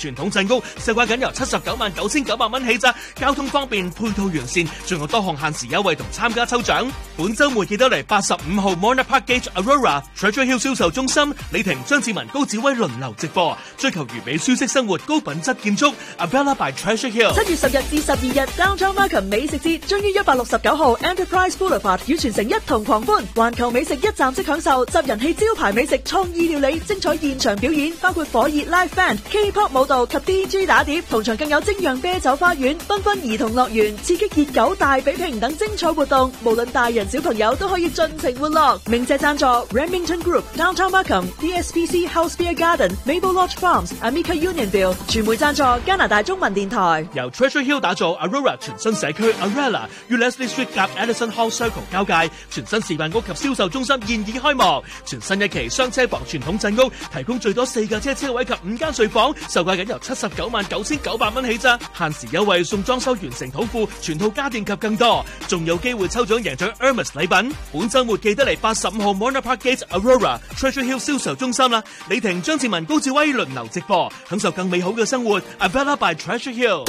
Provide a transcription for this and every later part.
傳統鎮屋，售價僅由799900蚊起咋，交通方便，配套完善，仲有多項限時優惠同參加抽獎。本週末記得嚟85號 Mona Park Gate Aurora Treasure Hill 銷售中心，李婷、張志文、高志威輪流直播，追求完美舒適生活，高品質建築。Abella by Treasure Hill。 7月10日至12日 Downtown Markham 美食節將於169號 Enterprise Boulevard 與全城一同狂歡，環球美食一站式享受，集人氣招牌美食、創意料理、精彩現場表演，包括火熱 live band、K-pop 舞蹈及 DJ 打碟，同場更有精釀啤酒花園、繽紛兒童樂園、刺激熱狗大比拼等精彩活動，無論大人小朋友都可以盡情玩樂。鳴謝贊助 Remington Group、Downtown Markham、DSPC House Beer Garden、Maple Lodge Farms、Amica Unionville， 傳媒贊助加拿大中文電台。 由 Treasure Hill 打造 Aurora 全新社區 Arella 與 Leslie Street 夾 Edison Hall Circle 交界，全新示範屋及銷售中心現已開幕。全新一期雙車房傳統鎮屋，提供最多4架車位及5間睡房，售價僅由799900蚊起咋，限時優惠送裝修完成土庫、全套家電及更多，仲有機會抽獎贏取 Hermes 禮品。本週末記得嚟85號 Mona Park Gate Aurora Treasure Hill 銷售中心啦！李婷、張志文、高志威輪流直播，享受更美好嘅生活。Abella by Treasure Hill。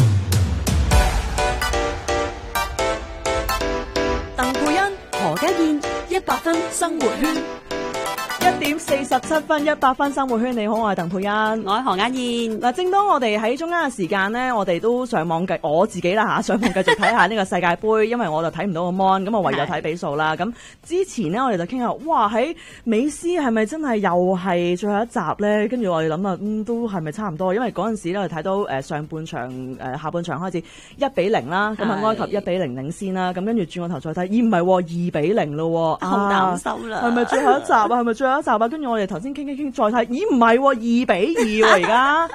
鄧佩欣、何家燕，100分生活圈。1點47分，100分生活圈。你好，我係鄧佩欣， 我係何家燕。 嗱，正當我哋喺中間嘅時間呢，我哋都上網計，我自己啦上網繼續睇下呢個世界盃，因為我就睇唔到個 mon， 咁我唯有睇比數啦。咁之前呢，我哋就傾下，哇，喺美斯係咪真係又係最後一集呢？跟住我哋諗啊，都係咪差唔多？因為嗰陣時咧，我哋睇到上半場下半場開始1-0啦，咁啊埃及1-0領先啦，咁跟住轉個頭再睇，咦唔係喎，2-0咯喎， 好擔心啦， 係咪最後一集啊？係咪最後一集啊？跟住我哋頭先傾再睇，咦唔係喎，2-2喎而家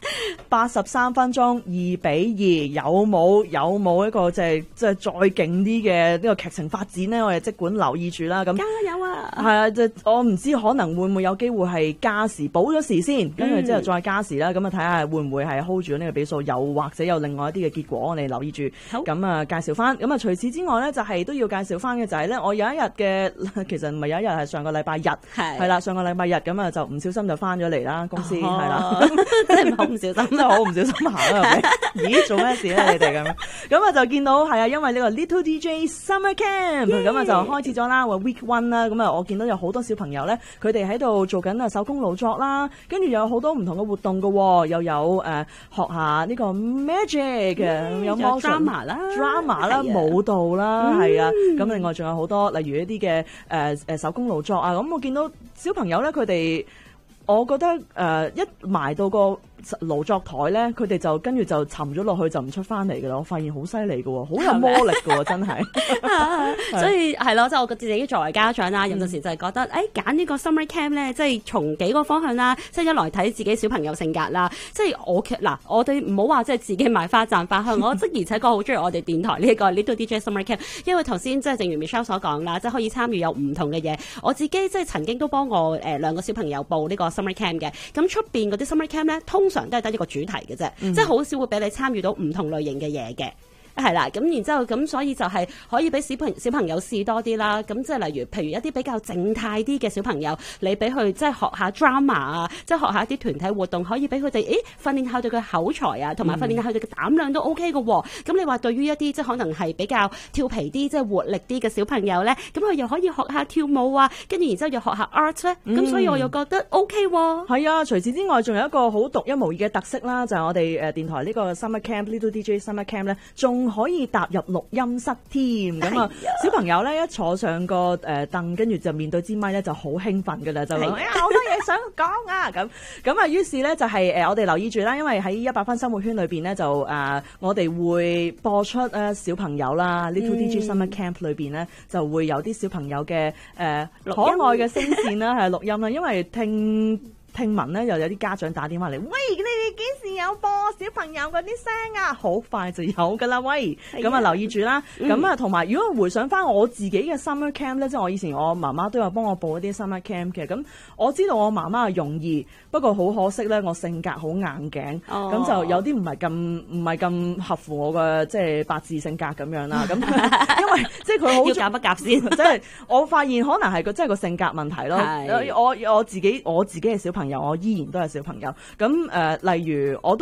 83分鐘2-2，有冇一個即係再勁啲嘅呢個劇情發展呢？我哋即管留意住啦。咁加油啊！ 係啊，即係我唔知可能會唔會有機會係加時補咗時先，跟住之後再加時啦。咁啊睇下會唔會係 hold 住呢個比數，又或者有另外一啲嘅結果，我哋留意住。咁啊介紹翻。咁啊除此之外咧，就係都要介紹翻嘅就係咧，我有一日嘅其實唔係有一日係上個禮拜日係啦。上個禮拜日咁啊，就唔小心就翻咗嚟啦，公司係啦， 真係好唔小心， 真係好唔小心行啦。咦，做咩事咧？你哋咁啊，就見到係啊，因為呢個 Little DJ Summer Camp 咁啊，就開始咗啦，話 Week 1啦。咁啊，我見到有好多小朋友咧，佢哋喺度做緊手工勞作啦，跟住有好多唔同嘅活動嘅，又有學下呢個 magic 嘅，有 drama 啦， 舞蹈啦，係啊。咁另外仲有好多，例如一啲嘅手工勞作啊。咁我見到小朋友咧，佢哋，我覺得一埋到個勞作台咧，佢哋就跟住就沉咗落去，就唔出翻嚟㗎啦。我發現好犀利㗎喎，好有魔力㗎喎，真係。 所以係咯，即係我自己作為家長啦，有陣時就係覺得，揀呢個 summer camp 咧，即係從幾個方向啦，即係一來睇自己小朋友性格啦，即係我哋唔好話即係自己買花讚花香，我即而且確好中意我哋電台呢個 Little DJ Summer Camp， 因為頭先即係正如 Michelle 所講啦，即係可以參與有唔同嘅嘢。我自己即係曾經都幫我兩個小朋友報呢個 summer camp 嘅，咁出邊嗰啲 summer camp 咧，通常都係得一個主題嘅啫，即係好少會俾你參與到唔同類型嘅嘢嘅。係啦，咁然之後咁，所以就係可以俾小朋友試多啲啦。咁即係例如，譬如一啲比較靜態啲嘅小朋友，你俾佢即係學下 drama 啊，即係學下一啲團體活動，可以俾佢哋訓練下對佢口才啊，同埋訓練下佢哋嘅膽量都 OK 嘅喎。咁你話對於一啲即係可能係比較調皮啲、即係活力啲嘅小朋友咧，咁佢又可以學下跳舞啊，跟住然之後又學下 art 咧。咁所以我又覺得 OK 喎。 係啊，除此之外，仲有一個好獨一無二嘅特色啦，就係我哋電台呢個 Summer Camp Little DJ Summer Camp 咧，仲可以踏入錄音室添。咁啊，小朋友咧一坐上個凳，跟住就面對支咪咧，就好興奮㗎啦，就話好多嘢想講啊咁啊，於是咧就係我哋留意住啦，因為喺100分生活圈裏邊咧，就我哋會播出小朋友啦，Little DJ Summer Camp 裏邊咧就會有啲小朋友嘅可愛嘅聲線啦，係錄音啦，因為聽聞咧又有啲家長打電話嚟，喂，你哋幾時有播小朋友嗰啲聲啊？好快就有噶啦，喂！咁啊留意住啦。咁啊同埋，如果回想翻我自己嘅 summer camp 咧，即係我以前我媽媽都有幫我報一啲 summer camp 嘅。咁我知道我媽媽係容易，不過好可惜咧，我性格好硬頸，咁就有啲唔係咁合乎我嘅即係八字性格咁樣啦。咁因為即係佢好要夾不夾先， 即係我發現可能係真係個性格問題咯。我自己嘅小朋友，我依然都係小朋友。咁例如我都